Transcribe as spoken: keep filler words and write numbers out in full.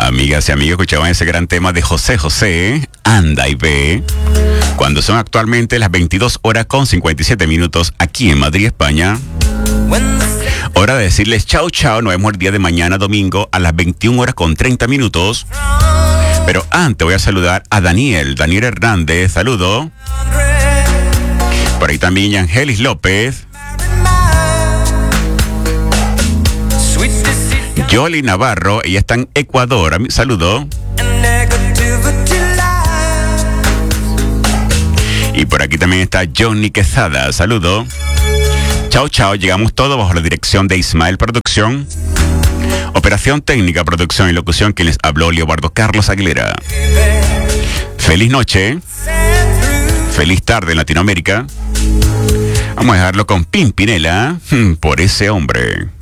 Amigas y amigos, escuchaban ese gran tema de José José, Anda y Ve, cuando son actualmente las veintidós horas con cincuenta y siete minutos aquí en Madrid, España. Hora de decirles chao, chao, nos vemos el día de mañana, domingo, a las veintiuna horas con treinta minutos. Pero antes voy a saludar a Daniel, Daniel Hernández, saludo. Por ahí también Angelis López. Yoli Navarro, ella está en Ecuador, saludo. Y por aquí también está Johnny Quesada, saludo. Chao, chao, llegamos todos bajo la dirección de Ismael Producción. Operación técnica, producción y locución, quien les habló, Leobardo Carlos Aguilera. Feliz noche. Feliz tarde en Latinoamérica. Vamos a dejarlo con Pimpinela, por ese hombre.